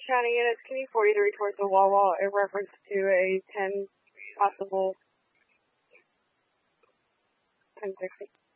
County units, can you 43 towards the Wawa in reference to a 10 possible 1060?